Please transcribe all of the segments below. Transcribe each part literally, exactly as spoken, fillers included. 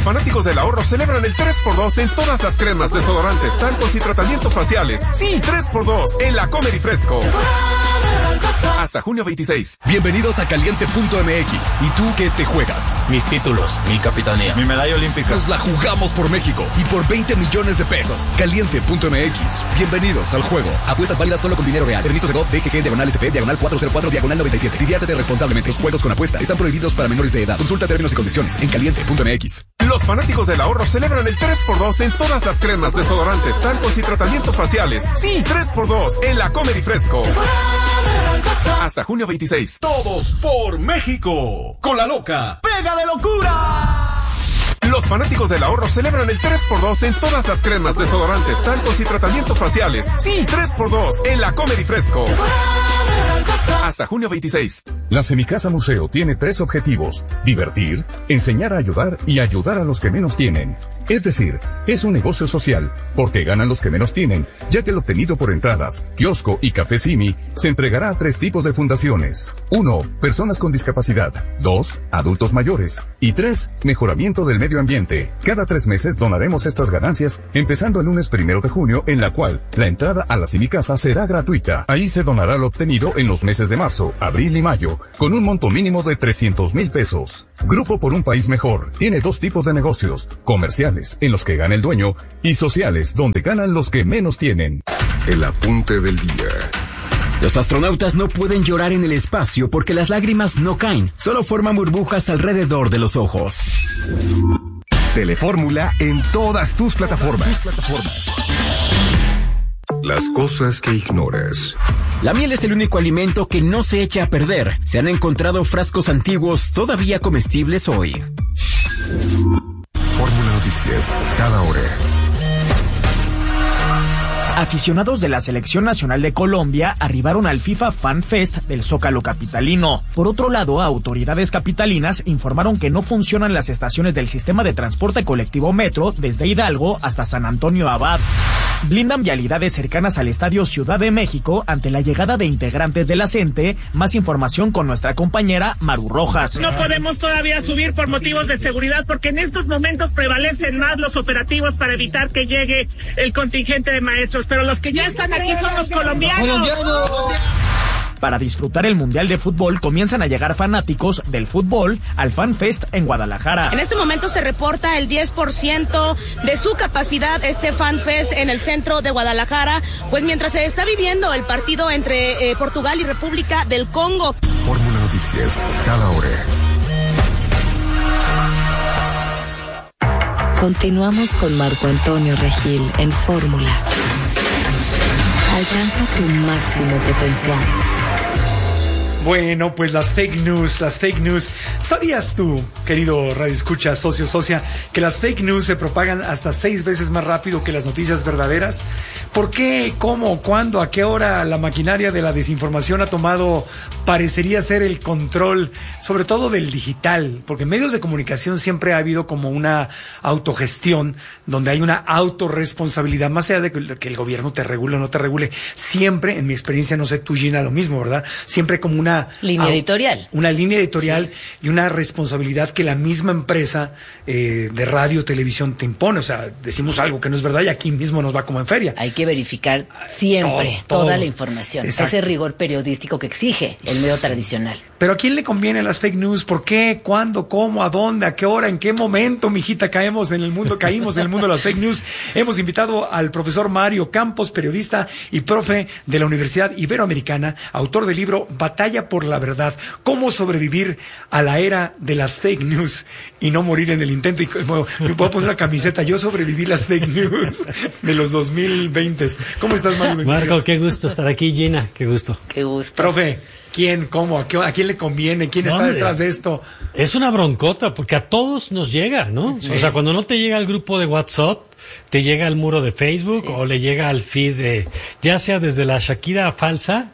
fanáticos del ahorro celebran el tres por dos en todas las cremas, desodorantes, talcos y tratamientos faciales. Sí, tres por dos en la Comer y Fresco. Hasta junio veintiséis. Bienvenidos a Caliente punto M X. ¿Y tú qué te juegas? Mis títulos, mi capitanía, mi medalla olímpica. Nos la jugamos por México y por veinte millones de pesos. Caliente punto M X. Bienvenidos al juego. Apuestas válidas solo con dinero real. Permiso de G O V, D G G, diagonal S P, diagonal cuatro cero cuatro, diagonal noventa y siete. Diviértete responsablemente. Los juegos con apuesta están prohibidos para menores de edad. Consulta términos y condiciones en Caliente punto M X. Los fanáticos del ahorro celebran el tres por dos en todas las cremas, desodorantes, talcos y tratamientos faciales. Sí, tres por dos en la Comer y Fresco. Hasta junio veintiséis. Todos por México. Con la loca. ¡Pega de locura! Los fanáticos del ahorro celebran el tres por dos en todas las cremas, desodorantes, talcos y tratamientos faciales. Sí, tres por dos en la Comer y Fresco. Hasta junio veintiséis. La Semicasa Museo tiene tres objetivos: divertir, enseñar a ayudar y ayudar a los que menos tienen. Es decir, es un negocio social, porque ganan los que menos tienen, ya que el obtenido por entradas, kiosco y café Simi se entregará a tres tipos de fundaciones. Uno, personas con discapacidad. Dos, adultos mayores. Y tres, mejoramiento del medio ambiente. Cada tres meses donaremos estas ganancias, empezando el lunes primero de junio, en la cual la entrada a la Semicasa será gratuita. Ahí se donará lo obtenido en los meses de marzo, abril y mayo, con un monto mínimo de trescientos mil pesos. Grupo por un País Mejor tiene dos tipos de negocios: comerciales, en los que gana el dueño, y sociales, donde ganan los que menos tienen. El apunte del día. Los astronautas no pueden llorar en el espacio porque las lágrimas no caen, solo forman burbujas alrededor de los ojos. Telefórmula en todas tus plataformas. Tus plataformas. Las cosas que ignoras. La miel es el único alimento que no se echa a perder. Se han encontrado frascos antiguos todavía comestibles hoy. Fórmula Noticias, cada hora. Aficionados de la Selección Nacional de Colombia arribaron al FIFA Fan Fest del Zócalo capitalino. Por otro lado, autoridades capitalinas informaron que no funcionan las estaciones del sistema de transporte colectivo Metro desde Hidalgo hasta San Antonio Abad. Blindan vialidades cercanas al Estadio Ciudad de México ante la llegada de integrantes de la CENTE. Más información con nuestra compañera Maru Rojas. No podemos todavía subir por motivos de seguridad porque en estos momentos prevalecen más los operativos para evitar que llegue el contingente de maestros, pero los que ya están aquí son los colombianos. ¡Colombianos! Para disfrutar el Mundial de Fútbol comienzan a llegar fanáticos del fútbol al Fan Fest en Guadalajara. En este momento se reporta el diez por ciento de su capacidad este Fan Fest en el centro de Guadalajara, pues mientras se está viviendo el partido entre eh, Portugal y República del Congo. Fórmula Noticias, cada hora. Continuamos con Marco Antonio Regil en Fórmula. Alcanza tu máximo potencial. Bueno, pues las fake news, las fake news. ¿Sabías tú, querido radioescucha, socio, socia, que las fake news se propagan hasta seis veces más rápido que las noticias verdaderas? ¿Por qué, cómo, cuándo, a qué hora la maquinaria de la desinformación ha tomado, parecería ser el control, sobre todo del digital? Porque en medios de comunicación siempre ha habido como una autogestión, donde hay una autorresponsabilidad, más allá de que el gobierno te regule o no te regule. Siempre, en mi experiencia, no sé tú, Gina, lo mismo, ¿verdad? Siempre como una línea au- editorial. Una línea editorial, sí. Y una responsabilidad que la misma empresa eh, de radio, televisión te impone. O sea, decimos algo que no es verdad y aquí mismo nos va como en feria. Hay que verificar siempre todo, toda todo. la información. Exacto. Ese rigor periodístico que exige el medio tradicional. Pero ¿a quién le conviene las fake news? ¿Por qué? ¿Cuándo? ¿Cómo? ¿A dónde? ¿A qué hora? ¿En qué momento, mijita, caemos en el mundo, caímos en el mundo de las fake news? Hemos invitado al profesor Mario Campos, periodista y profe de la Universidad Iberoamericana, autor del libro Batalla por la Verdad, cómo sobrevivir a la era de las fake news y no morir en el intento. Y bueno, me puedo poner una camiseta, yo sobreviví las fake news de los dos mil veinte. ¿Cómo estás, Mario? Marco, qué gusto estar aquí, Gina, qué gusto. Qué gusto. Profe, ¿quién, cómo, a, qué, a quién le conviene? ¿Quién está Hombre, detrás de esto? Es una broncota, porque a todos nos llega, ¿no? Sí. O sea, cuando no te llega al grupo de WhatsApp, te llega al muro de Facebook, sí, o le llega al feed de, ya sea desde la Shakira falsa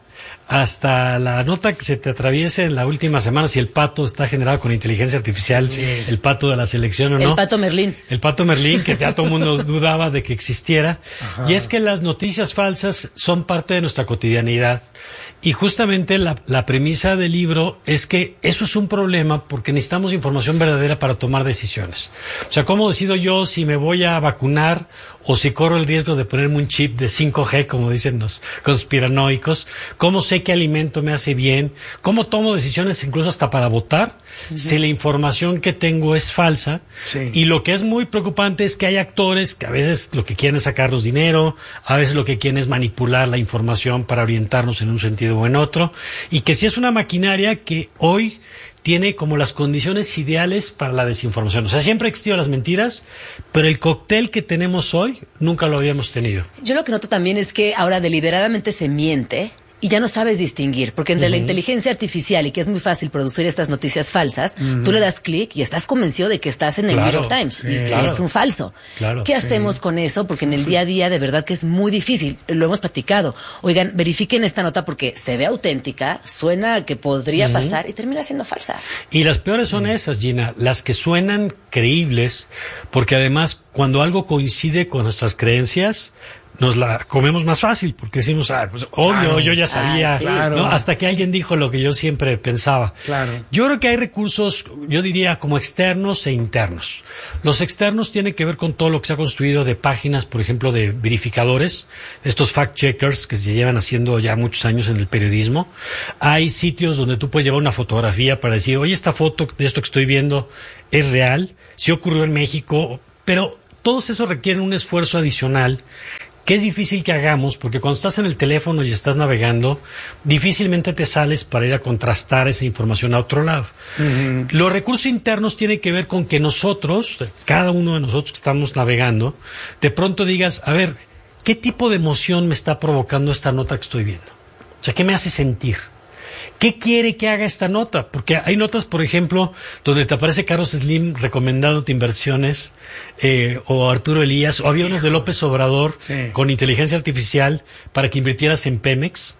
hasta la nota que se te atraviese en la última semana, si el pato está generado con inteligencia artificial, sí. el pato de la selección o no. El pato Merlín. El pato Merlín, que ya todo el mundo dudaba de que existiera. Ajá. Y es que las noticias falsas son parte de nuestra cotidianidad. Y justamente la, la premisa del libro es que eso es un problema porque necesitamos información verdadera para tomar decisiones. O sea, ¿cómo decido yo si me voy a vacunar o si corro el riesgo de ponerme un chip de cinco G, como dicen los conspiranoicos? ¿Cómo sé qué alimento me hace bien? ¿Cómo tomo decisiones incluso hasta para votar? Uh-huh. Si la información que tengo es falsa. Sí. Y lo que es muy preocupante es que hay actores que a veces lo que quieren es sacarnos dinero, a veces lo que quieren es manipular la información para orientarnos en un sentido o en otro, y que sí es una maquinaria que hoy tiene como las condiciones ideales para la desinformación. O sea, siempre han existido las mentiras, pero el cóctel que tenemos hoy nunca lo habíamos tenido. Yo lo que noto también es que ahora deliberadamente se miente y ya no sabes distinguir, porque entre uh-huh. la inteligencia artificial y que es muy fácil producir estas noticias falsas, uh-huh. tú le das clic y estás convencido de que estás en el claro, New York Times sí, y que claro. es un falso. Claro, ¿Qué sí. hacemos con eso? Porque en el día a día de verdad que es muy difícil, lo hemos platicado. Oigan, verifiquen esta nota porque se ve auténtica, suena que podría uh-huh. pasar y termina siendo falsa. Y las peores son uh-huh. esas, Gina, las que suenan creíbles, porque además cuando algo coincide con nuestras creencias, nos la comemos más fácil, porque decimos, ah, pues obvio, claro. yo ya sabía, ah, sí. claro. ¿no? Hasta que sí. alguien dijo lo que yo siempre pensaba. Claro. Yo creo que hay recursos, yo diría, como externos e internos. Los externos tienen que ver con todo lo que se ha construido de páginas, por ejemplo, de verificadores, estos fact-checkers que se llevan haciendo ya muchos años en el periodismo. Hay sitios donde tú puedes llevar una fotografía para decir, oye, esta foto de esto que estoy viendo es real, sí ocurrió en México, pero todos esos requieren un esfuerzo adicional que es difícil que hagamos, porque cuando estás en el teléfono y estás navegando, difícilmente te sales para ir a contrastar esa información a otro lado. Uh-huh. Los recursos internos tienen que ver con que nosotros, cada uno de nosotros que estamos navegando, de pronto digas, a ver, ¿qué tipo de emoción me está provocando esta nota que estoy viendo? O sea, ¿qué me hace sentir? ¿Qué quiere que haga esta nota? Porque hay notas, por ejemplo, donde te aparece Carlos Slim recomendándote inversiones, eh, o Arturo Elías, o había unos de López Obrador sí. con inteligencia artificial para que invirtieras en Pemex.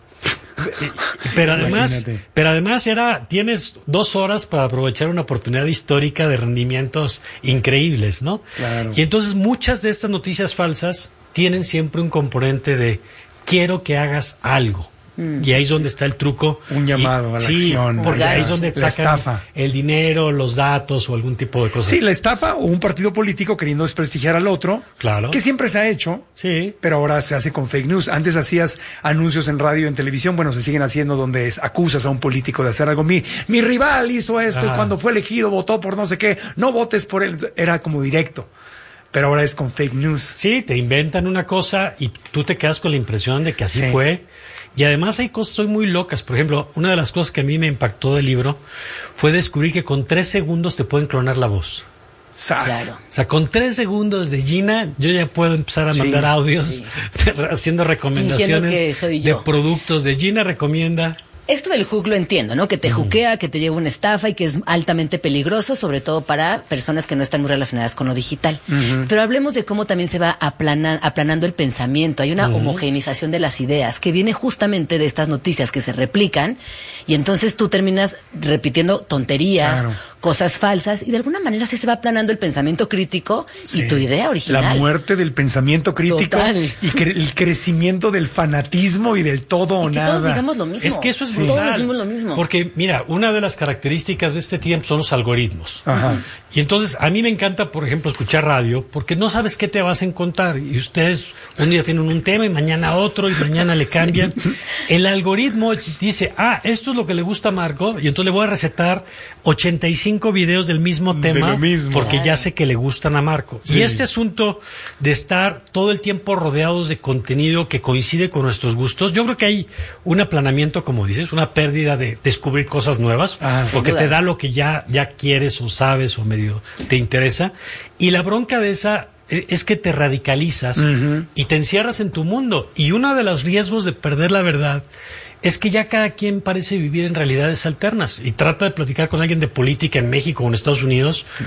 Pero además, pero además era, tienes dos horas para aprovechar una oportunidad histórica de rendimientos increíbles, ¿no? Claro. Y entonces muchas de estas noticias falsas tienen siempre un componente de quiero que hagas algo. Y ahí es donde está el truco. Un llamado y, a la sí, acción. Porque ahí es donde sacan el dinero, los datos o algún tipo de cosas. Sí, la estafa o un partido político queriendo desprestigiar al otro. Claro. Que siempre se ha hecho. Sí. Pero ahora se hace con fake news. Antes hacías anuncios en radio y en televisión. Bueno, se siguen haciendo donde es, acusas a un político de hacer algo. Mi, mi rival hizo esto ah. y cuando fue elegido votó por no sé qué. No votes por él. Era como directo. Pero ahora es con fake news. Sí, te inventan una cosa y tú te quedas con la impresión de que así sí. fue. Y además hay cosas soy muy locas. Por ejemplo, una de las cosas que a mí me impactó del libro fue descubrir que con tres segundos te pueden clonar la voz. Claro. O sea, con tres segundos de Gina, yo ya puedo empezar a mandar sí, audios sí. haciendo recomendaciones de productos de Gina recomienda. Esto del hook lo entiendo, ¿no? Que te juquea, que te lleva una estafa y que es altamente peligroso, sobre todo para personas que no están muy relacionadas con lo digital. Uh-huh. Pero hablemos de cómo también se va aplana, aplanando el pensamiento. Hay una uh-huh. homogenización de las ideas que viene justamente de estas noticias que se replican y entonces tú terminas repitiendo tonterías, claro. cosas falsas y de alguna manera sí se va aplanando el pensamiento crítico sí. y tu idea original. La muerte del pensamiento crítico Total. y cre- el crecimiento del fanatismo y del todo o y que nada. Todos digamos lo mismo. Es que eso es Sí. Todos decimos lo mismo. Porque, mira, una de las características de este tiempo son los algoritmos. Ajá. Y entonces, a mí me encanta, por ejemplo, escuchar radio, porque no sabes qué te vas a encontrar. Y ustedes un día tienen un tema y mañana otro, y mañana le cambian. El algoritmo dice, ah, esto es lo que le gusta a Marco, y entonces le voy a recetar ochenta y cinco videos del mismo tema, de lo mismo. porque claro. ya sé que le gustan a Marco. Sí. Y este asunto de estar todo el tiempo rodeados de contenido que coincide con nuestros gustos, yo creo que hay un aplanamiento, como dices, una pérdida de descubrir cosas nuevas, ah, porque te da lo que ya, ya quieres o sabes o medio te interesa. Y la bronca de esa es que te radicalizas uh-huh. y te encierras en tu mundo. Y uno de los riesgos de perder la verdad es que ya cada quien parece vivir en realidades alternas y trata de platicar con alguien de política en México o en Estados Unidos.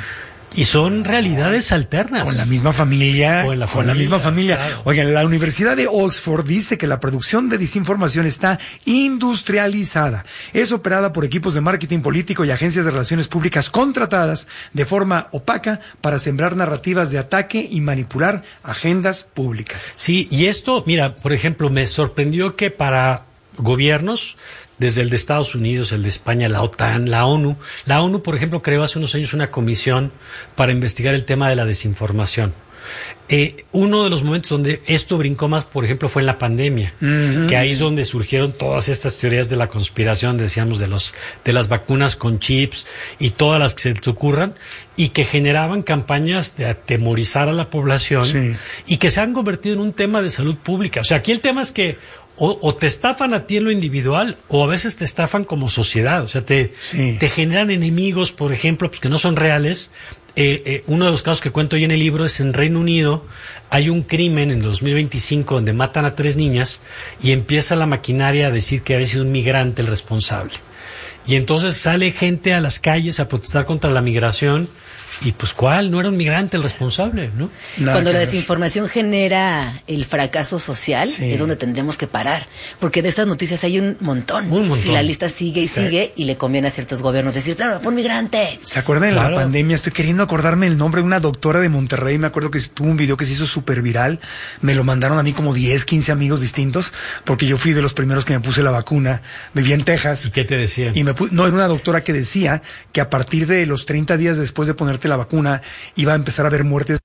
Y son realidades alternas. Con la misma familia. Con la, con la misma familia. Claro. Oigan, la Universidad de Oxford dice que la producción de desinformación está industrializada. Es operada por equipos de marketing político y agencias de relaciones públicas contratadas de forma opaca para sembrar narrativas de ataque y manipular agendas públicas. Sí, y esto, mira, por ejemplo, me sorprendió que para gobiernos, desde el de Estados Unidos, el de España, la OTAN, la ONU. La ONU, por ejemplo, creó hace unos años una comisión para investigar el tema de la desinformación. Eh, uno de los momentos donde esto brincó más, por ejemplo, fue en la pandemia, uh-huh. que ahí es donde surgieron todas estas teorías de la conspiración, decíamos, de los de las vacunas con chips y todas las que se te ocurran, y que generaban campañas de atemorizar a la población, sí. y que se han convertido en un tema de salud pública. O sea, aquí el tema es que O, o te estafan a ti en lo individual, o a veces te estafan como sociedad. O sea, te, sí. te generan enemigos, por ejemplo, pues que no son reales. Eh, eh, uno de los casos que cuento hoy en el libro es en Reino Unido. Hay un crimen en dos mil veinticinco donde matan a tres niñas y empieza la maquinaria a decir que había sido un migrante el responsable. Y entonces sale gente a las calles a protestar contra la migración. Y pues, ¿cuál? No era un migrante el responsable, ¿no? Nada Cuando la desinformación genera el fracaso social, sí. es donde tendremos que parar. Porque de estas noticias hay un montón. Un montón. Y la lista sigue y sí. sigue, y le conviene a ciertos gobiernos decir, claro, fue un migrante. ¿Se acuerdan de claro. la pandemia? Estoy queriendo acordarme el nombre de una doctora de Monterrey. Me acuerdo que tuvo un video que se hizo súper viral. Me lo mandaron a mí como diez, quince amigos distintos, porque yo fui de los primeros que me puse la vacuna. Vivía en Texas. ¿Y qué te decían? Y me pu- no, era una doctora que decía que a partir de los treinta días después de ponerte la vacuna iba a empezar a haber muertes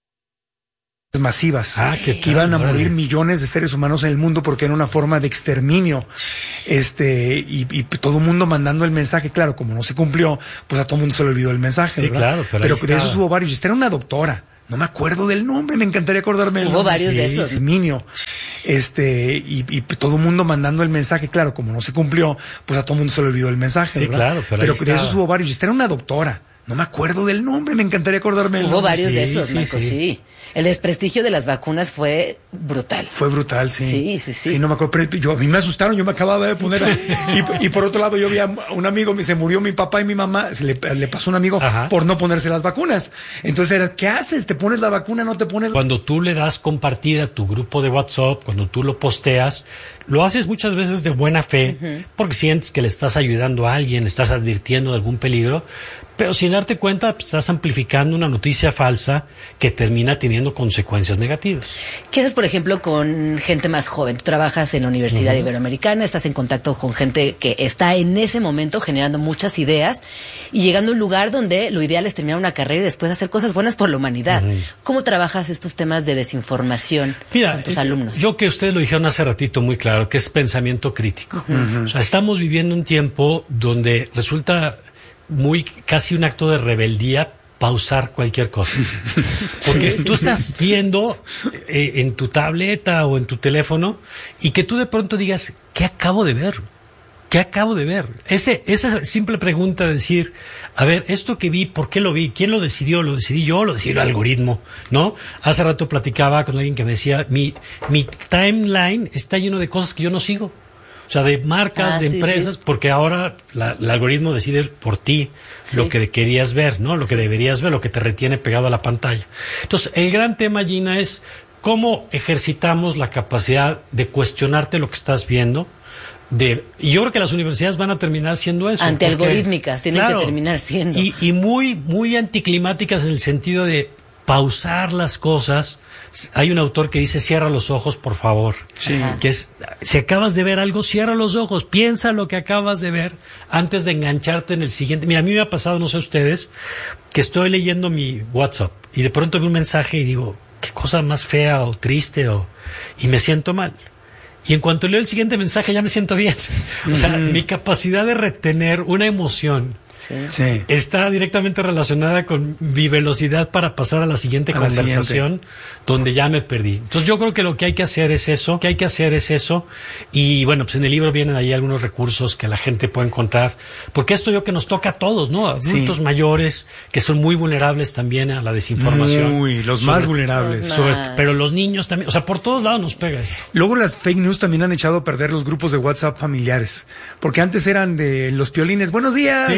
masivas, ah, que iban a morir millones de seres humanos en el mundo porque era una forma de exterminio, este y, y todo el mundo mandando el mensaje. Claro, como no se cumplió, pues a todo el mundo se le olvidó el mensaje, sí, ¿verdad? Claro, pero, pero de esos hubo varios. Esta era una doctora, no me acuerdo del nombre, me encantaría acordarme del hubo nombre. varios sí, de esos exterminio. Este y, y todo el mundo mandando el mensaje. Claro, como no se cumplió, pues a todo el mundo se le olvidó el mensaje, sí, ¿verdad? claro, pero, pero de esos hubo varios. Esta era una doctora. No me acuerdo del nombre, me encantaría acordarme del Hubo nombre. varios sí, de esos, sí, Marco, sí. sí. El desprestigio de las vacunas fue brutal. Fue brutal, sí. Sí, sí, sí. Sí, no me acuerdo, pero yo, a mí me asustaron, yo me acababa de poner... y, y por otro lado, yo vi a un amigo, se murió mi papá y mi mamá, le, le pasó a un amigo Ajá. por no ponerse las vacunas. Entonces era, ¿qué haces? ¿Te pones la vacuna, no te pones...? Cuando tú le das compartir a tu grupo de WhatsApp, cuando tú lo posteas, lo haces muchas veces de buena fe, uh-huh. porque sientes que le estás ayudando a alguien, le estás advirtiendo de algún peligro, pero sin darte cuenta, pues, estás amplificando una noticia falsa que termina teniendo consecuencias negativas. ¿Qué haces, por ejemplo, con gente más joven? Tú trabajas en la Universidad uh-huh. Iberoamericana, estás en contacto con gente que está en ese momento generando muchas ideas y llegando a un lugar donde lo ideal es terminar una carrera y después hacer cosas buenas por la humanidad. Uh-huh. ¿Cómo trabajas estos temas de desinformación Mira, con tus alumnos? Yo que ustedes lo dijeron hace ratito muy claro, que es pensamiento crítico. Uh-huh. O sea, estamos viviendo un tiempo donde resulta muy casi un acto de rebeldía pausar cualquier cosa. Porque sí. tú estás viendo eh, en tu tableta o en tu teléfono y que tú de pronto digas, ¿qué acabo de ver? ¿Qué acabo de ver? Ese, esa simple pregunta de decir, a ver, esto que vi, ¿por qué lo vi? ¿Quién lo decidió? ¿Lo decidí yo? ¿Lo decidió el algoritmo? ¿No? Hace rato platicaba con alguien que me decía, mi, mi timeline está lleno de cosas que yo no sigo. O sea, de marcas, ah, de sí, empresas, sí. porque ahora la, el algoritmo decide por ti sí. lo que querías ver, ¿no? Lo sí. que deberías ver, lo que te retiene pegado a la pantalla. Entonces, el gran tema, Gina, es cómo ejercitamos la capacidad de cuestionarte lo que estás viendo. De, y yo creo que las universidades van a terminar siendo eso. Antialgorítmicas, tienen claro, que terminar siendo. Y, y muy, muy anticlimáticas en el sentido de pausar las cosas. Hay un autor que dice, cierra los ojos, por favor. Sí. Que es, si acabas de ver algo, cierra los ojos, piensa lo que acabas de ver antes de engancharte en el siguiente. Mira, a mí me ha pasado, no sé ustedes, que estoy leyendo mi WhatsApp y de pronto veo un mensaje y digo, qué cosa más fea o triste, o y me siento mal. Y en cuanto leo el siguiente mensaje ya me siento bien. O sea, mm. mi capacidad de retener una emoción sí. Sí. está directamente relacionada con mi velocidad para pasar a la siguiente a conversación la siguiente. Donde ya me perdí. Entonces yo creo que lo que hay que hacer es eso, que hay que hacer es eso. Y bueno, pues en el libro vienen ahí algunos recursos que la gente puede encontrar. Porque esto yo que nos toca a todos, ¿no? Adultos sí. mayores que son muy vulnerables también a la desinformación. Muy, los sobre, más vulnerables. Los sobre, más. Pero los niños también, o sea, por todos lados nos pega esto. Luego las fake news también han echado a perder los grupos de WhatsApp familiares. Porque antes eran de los piolines, buenos días. Sí.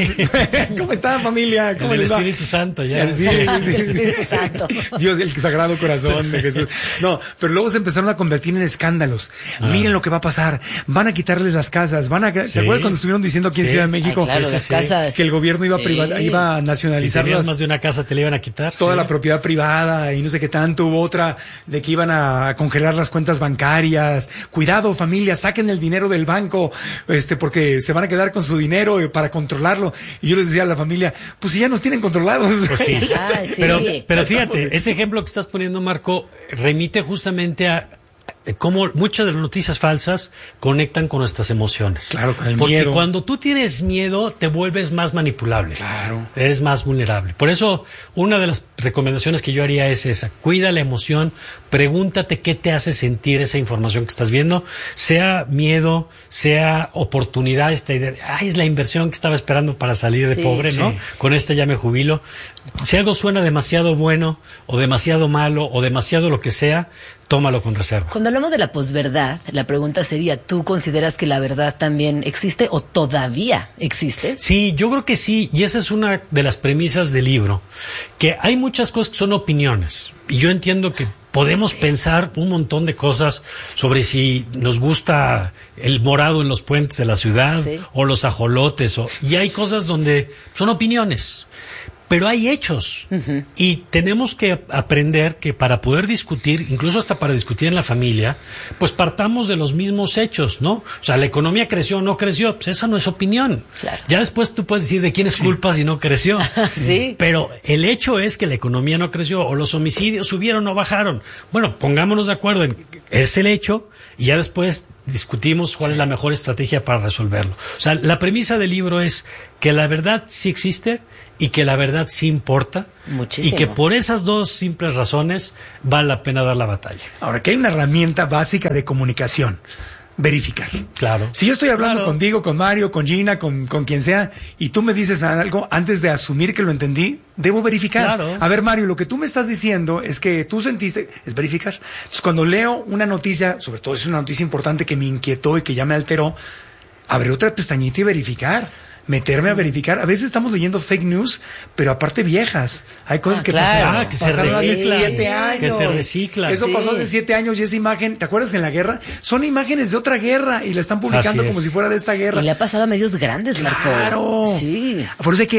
¿Cómo está, familia? ¿Cómo el les va? Espíritu Santo, ya. Sí, el Espíritu Santo. Dios, el Sagrado Corazón de Jesús. No, pero luego se empezaron a convertir en escándalos. Ah. Miren lo que va a pasar. Van a quitarles las casas. Van a... Sí. ¿Te acuerdas cuando estuvieron diciendo aquí en sí. Ciudad de México? Ay, claro, sí, las sí, casas. Que el gobierno iba, sí. a, priva... iba a nacionalizar. Si tenías más de una casa, te la iban a quitar. Toda sí. la propiedad privada y no sé qué tanto. Hubo otra de que iban a congelar las cuentas bancarias. Cuidado, familia, saquen el dinero del banco, este, porque se van a quedar con su dinero para controlarlo. Y yo les decía a la familia, pues si ya nos tienen controlados. Pues sí. Ah, sí. Pero, pero fíjate, ese ejemplo que estás poniendo, Marco, remite justamente a cómo muchas de las noticias falsas conectan con nuestras emociones. Claro, con el Porque miedo. cuando tú tienes miedo, te vuelves más manipulable. Claro. Eres más vulnerable. Por eso, una de las recomendaciones que yo haría es esa. Cuida la emoción, pregúntate qué te hace sentir esa información que estás viendo, sea miedo, sea oportunidad, esta idea de, ay, es la inversión que estaba esperando para salir de sí, pobre, ¿no? sí. Con esta ya me jubilo. Si algo suena demasiado bueno, o demasiado malo, o demasiado lo que sea, tómalo con reserva. Cuando hablamos de la posverdad, la pregunta sería, ¿tú consideras que la verdad también existe o todavía existe? Sí, yo creo que sí, y esa es una de las premisas del libro, que hay muchas cosas que son opiniones, y yo entiendo que podemos sí. pensar un montón de cosas sobre si nos gusta el morado en los puentes de la ciudad, sí. o los ajolotes, o, y hay cosas donde son opiniones. Pero hay hechos, uh-huh. y tenemos que aprender que para poder discutir, incluso hasta para discutir en la familia, pues partamos de los mismos hechos, ¿no? O sea, la economía creció o no creció, pues esa no es opinión. Claro. Ya después tú puedes decir de quién es culpa sí. si no creció. Sí. Pero el hecho es que la economía no creció, o los homicidios subieron o bajaron. Bueno, pongámonos de acuerdo en es el hecho, y ya después discutimos cuál sí. es la mejor estrategia para resolverlo. O sea, la premisa del libro es que la verdad sí existe y que la verdad sí importa. Muchísimo. Y que por esas dos simples razones vale la pena dar la batalla. Ahora, que hay una herramienta básica de comunicación. Verificar. Claro. Si yo estoy hablando claro. contigo, con Mario, con Gina, con, con quien sea, y tú me dices algo, antes de asumir que lo entendí, debo verificar. Claro. A ver, Mario, lo que tú me estás diciendo es que tú sentiste, es verificar. Entonces, cuando leo una noticia, sobre todo es una noticia importante que me inquietó y que ya me alteró, abre otra pestañita y verificar. Meterme a verificar. A veces estamos leyendo fake news, pero aparte viejas. Hay cosas ah, que claro. pasaron, ah, que se pasaron hace reciclan, siete años. Que se reciclan. Eso sí. pasó hace siete años y esa imagen, ¿te acuerdas que en la guerra? Son imágenes de otra guerra y la están publicando como si fuera de esta guerra. Y le ha pasado a medios grandes, Marco. Claro. Sí. Por eso hay que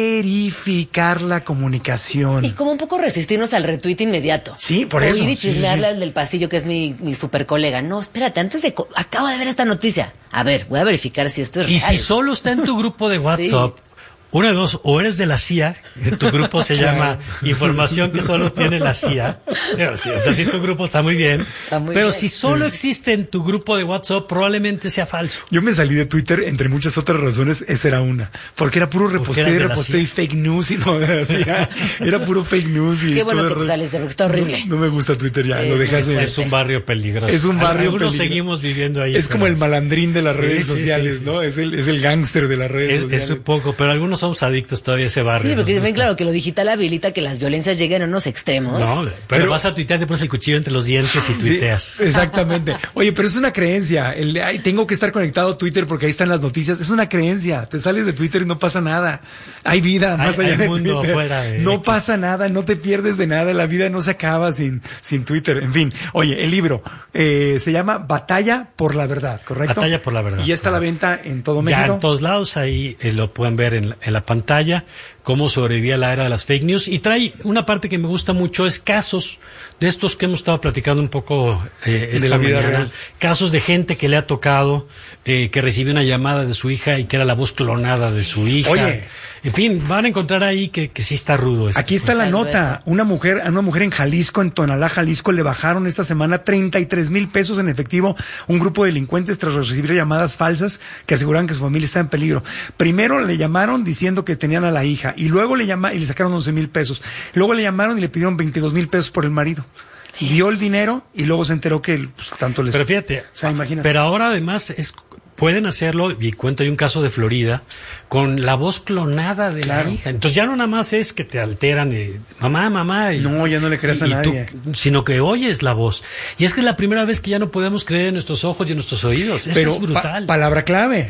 verificar la comunicación. Y como un poco resistirnos al retweet inmediato. Sí, por o eso. Ir y chismearle sí, sí. al del pasillo, que es mi, mi super colega. No, espérate, antes de... Co- acabo de ver esta noticia. A ver, voy a verificar si esto es y real. Y si solo está en tu grupo de WhatsApp, sí. Una de dos, o eres de la C I A, tu grupo se llama Información que solo tiene la C I A. O sea, si tu grupo está muy bien. Está muy pero bien. si solo existe en tu grupo de WhatsApp, probablemente sea falso. Yo me salí de Twitter, entre muchas otras razones, esa era una. Porque era puro reposteo y reposteo y fake news y no, era, era puro fake news. Y qué bueno que te re... sales, porque está horrible. No, no me gusta Twitter ya, es lo dejas. Es, es un barrio peligroso. Es un barrio Algunos peligroso. seguimos viviendo ahí. Es pero... como el malandrín de las sí, redes sí, sociales, sí, sí. ¿no? Es el, es el gángster de las redes es, sociales. Es un poco, pero algunos somos adictos todavía a ese barrio. Sí, porque ven claro que lo digital habilita que las violencias lleguen a unos extremos. No, pero, pero vas a tuitear, te pones el cuchillo entre los dientes y tuiteas. Sí, exactamente. Oye, pero es una creencia. El, ay, tengo que estar conectado a Twitter porque ahí están las noticias. Es una creencia. Te sales de Twitter y no pasa nada. Hay vida más hay, allá hay de mundo Twitter. Fuera de... No pasa nada, no te pierdes de nada. La vida no se acaba sin, sin Twitter. En fin, oye, el libro eh, se llama Batalla por la Verdad, ¿correcto? Batalla por la Verdad. Y ya está a la venta en todo México. Ya en todos lados, ahí eh, lo pueden ver en, en la pantalla, cómo sobrevivía la era de las fake news. Y trae una parte que me gusta mucho, es casos de estos que hemos estado platicando un poco eh, esta de la vida mañana. Real. Casos de gente que le ha tocado, eh, que recibió una llamada de su hija y que era la voz clonada de su hija. Oye. En fin, van a encontrar ahí que, que sí está rudo. Esto. Aquí está la nota. Una mujer, a una mujer en Jalisco, en Tonalá, Jalisco, le bajaron esta semana treinta y tres mil pesos en efectivo un grupo de delincuentes tras recibir llamadas falsas que aseguraban que su familia estaba en peligro. Primero le llamaron diciendo que tenían a la hija y luego le llamaron y le sacaron once mil pesos. Luego le llamaron y le pidieron veintidós mil pesos por el marido. Dio el dinero y luego se enteró que pues, tanto les... Pero fíjate, o sea, imagínate. Pero ahora además es... pueden hacerlo, y cuento hay un caso de Florida, con la voz clonada de claro. la hija. Entonces ya no nada más es que te alteran, eh, mamá, mamá. Y, no, ya no le creas a nadie. Tú, sino que oyes la voz. Y es que es la primera vez que ya no podemos creer en nuestros ojos y en nuestros oídos. Esto Pero es brutal. Pa- palabra clave.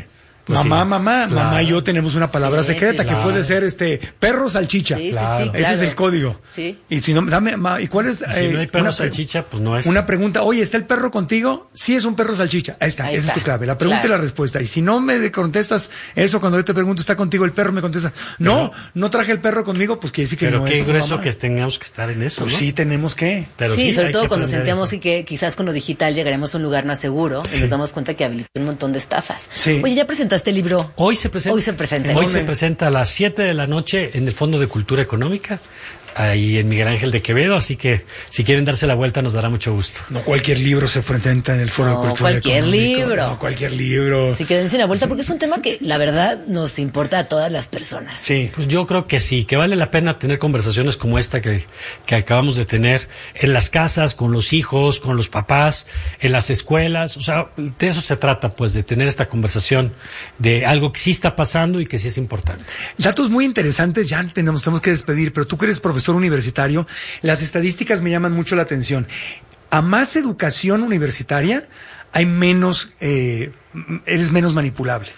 Pues mamá, sí, mamá, claro. mamá y yo tenemos una palabra Sí, secreta sí, que sí. puede ser este perro salchicha. Sí, sí, Claro. sí, Ese claro. es el código. Sí. Y si no, dame, ma, ¿y cuál es? Si eh, no hay perro una pre- salchicha, pues no es. Una pregunta, oye, ¿está el perro contigo? Sí, es un perro salchicha. Ahí está, Ahí esa está. es tu clave. La pregunta Claro. y la respuesta. Y si no me contestas eso cuando yo te pregunto, ¿está contigo el perro? Me contesta, no, no traje el perro conmigo, pues quiere decir que Pero no qué es tu grueso mamá. que tengamos que estar en eso, Pues ¿no? sí, tenemos que. Pero sí, sobre hay todo que cuando aprender sentimos eso. y que quizás con lo digital llegaremos a un lugar más seguro y nos damos cuenta que habilitó un montón de estafas. Sí. Oye, ¿ya presentaste el libro? Hoy se presenta. Hoy se presenta. Hoy ¿Dónde? se presenta a las siete de la noche en el Fondo de Cultura Económica, ahí en Miguel Ángel de Quevedo, así que si quieren darse la vuelta nos dará mucho gusto. No cualquier libro se presenta en el Foro No, de Cultura cualquier Económico. libro. No, cualquier libro. Sí, que dense una vuelta porque es un tema que la verdad nos importa a todas las personas. Sí, pues yo creo que sí, que vale la pena tener conversaciones como esta que, que acabamos de tener en las casas, con los hijos, con los papás, en las escuelas. O sea, de eso se trata, pues, de tener esta conversación de algo que sí está pasando y que sí es importante. Datos muy interesantes, ya tenemos, tenemos que despedir, pero tú que eres profesor universitario, las estadísticas me llaman mucho la atención. A más educación universitaria, hay menos, eh, eres menos manipulable.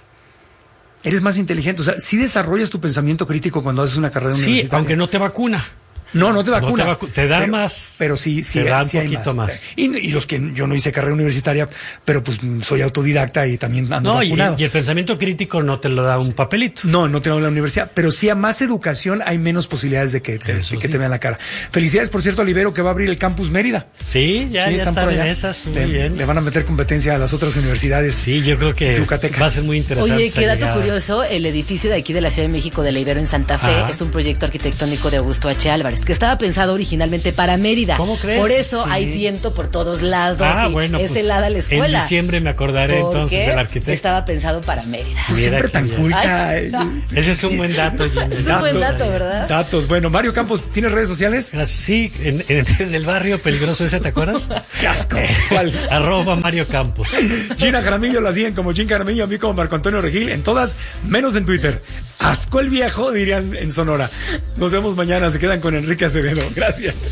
Eres más inteligente. O sea, sí desarrollas tu pensamiento crítico cuando haces una carrera Sí, universitaria. aunque no te vacuna. No, no te vacuna. No te, vacu- te da pero, más. Pero sí, sí, te da un sí hay poquito más. Y, y los que yo no hice carrera universitaria, pero pues soy autodidacta y también ando No, y, vacunado. y el pensamiento crítico no te lo da un papelito. No, no te lo da la universidad, pero sí a más educación hay menos posibilidades de que te, de que sí. te vean la cara. Felicidades, por cierto, a Libero, que va a abrir el campus Mérida. Sí, ya, Sí, ya están están por en allá. esas. Muy Le, bien. le van a meter competencia a las otras universidades. Sí, yo creo que yucatecas. va a ser muy interesante. Oye, esa qué dato llegada. curioso, el edificio de aquí de la Ciudad de México de la Ibero en Santa Fe Ajá. es un proyecto arquitectónico de Augusto H. Álvarez, que estaba pensado originalmente para Mérida. ¿Cómo crees? Por eso Sí. hay viento por todos lados Ah, y bueno, es pues, helada la escuela. En diciembre me acordaré Porque entonces del arquitecto. estaba pensado para Mérida. Tú Mira siempre qué tan bien. culta. Ay, no. Ese es un buen dato, Gina. Es un buen dato, ¿verdad? Datos. Bueno, Mario Campos, ¿tienes redes sociales? Gracias. Sí, en, en- en el barrio peligroso ese, ¿te acuerdas? ¡Qué asco! ¿Cuál? Arroba Mario Campos. Gina Jaramillo la siguen como Gin Jaramillo, a mí como Marco Antonio Regil, en todas, menos en Twitter. Asco el viejo, dirían en Sonora. Nos vemos mañana, se quedan con Enrique Acevedo. Gracias.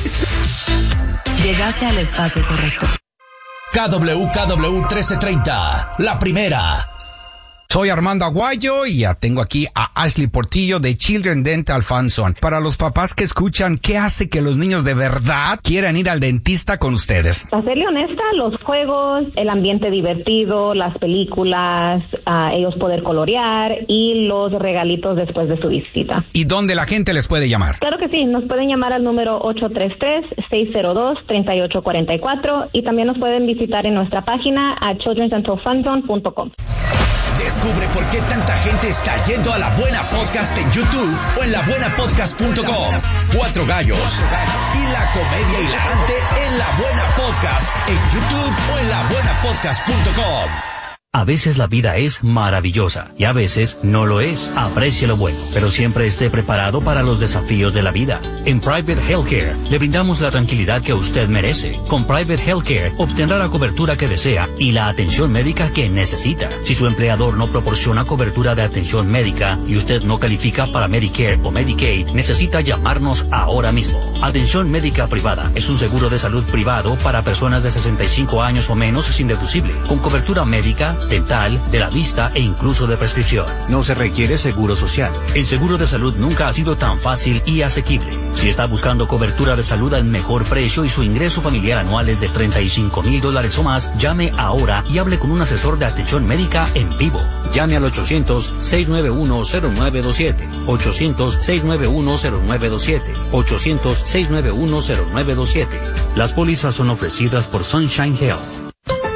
Llegaste al espacio correcto. K W K W trece treinta, la primera. Soy Armando Aguayo y ya tengo aquí a Ashley Portillo de Children Dental Funson. Para los papás que escuchan, ¿qué hace que los niños de verdad quieran ir al dentista con ustedes? Para serle honesta, los juegos, el ambiente divertido, las películas, uh, ellos poder colorear y los regalitos después de su visita. ¿Y dónde la gente les puede llamar? Claro que sí, nos pueden llamar al número ocho tres tres, seis cero dos, tres ocho cuatro cuatro y también nos pueden visitar en nuestra página a children dental funzone punto com. Descubre por qué tanta gente está yendo a La Buena Podcast en YouTube o en la buena podcast punto com. Cuatro gallos y la comedia hilarante en La Buena Podcast en YouTube o en la buena podcast punto com. A veces la vida es maravillosa y a veces no lo es. Aprecie lo bueno, pero siempre esté preparado para los desafíos de la vida. En Private Healthcare le brindamos la tranquilidad que usted merece. Con Private Healthcare obtendrá la cobertura que desea y la atención médica que necesita. Si su empleador no proporciona cobertura de atención médica y usted no califica para Medicare o Medicaid, necesita llamarnos ahora mismo. Atención médica privada es un seguro de salud privado para personas de sesenta y cinco años o menos sin deducible, con cobertura médica, dental, de la vista e incluso de prescripción. No se requiere seguro social. El seguro de salud nunca ha sido tan fácil y asequible. Si está buscando cobertura de salud al mejor precio y su ingreso familiar anual es de treinta y cinco mil dólares o más, llame ahora y hable con un asesor de atención médica en vivo. Llame al ochocientos, seis nueve uno, cero nueve dos siete. ochocientos, seis nueve uno, cero nueve dos siete. ochocientos, seis nueve uno, cero nueve dos siete. Las pólizas son ofrecidas por Sunshine Health.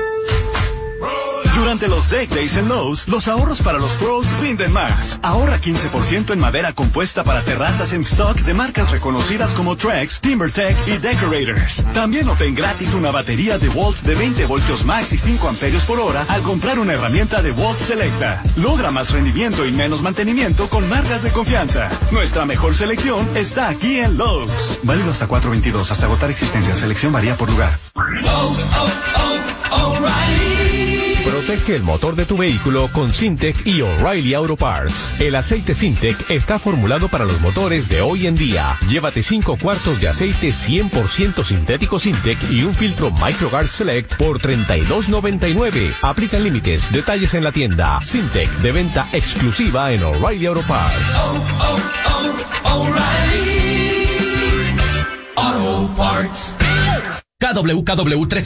Durante los Deck Days en Lowe's, los ahorros para los pros rinden más. Ahorra quince por ciento en madera compuesta para terrazas en stock de marcas reconocidas como Trex, TimberTech y Decorators. También obtén gratis una batería de Volt de veinte voltios max y cinco amperios por hora al comprar una herramienta de Volt Selecta. Logra más rendimiento y menos mantenimiento con marcas de confianza. Nuestra mejor selección está aquí en Lowe's. Válido hasta cuatro veintidós, hasta agotar existencia. Selección varía por lugar. Oh, oh, oh, O'Reilly. Protege Protege el motor de tu vehículo con Syntec y O'Reilly Auto Parts. El aceite Syntec está formulado para los motores de hoy en día. Llévate cinco cuartos de aceite cien por ciento sintético Syntec y un filtro MicroGuard Select por treinta y dos noventa y nueve. Aplican límites. Detalles en la tienda. Syntec, de venta exclusiva en O'Reilly Auto Parts. Oh, oh, oh, O'Reilly Auto Parts. K W K W tres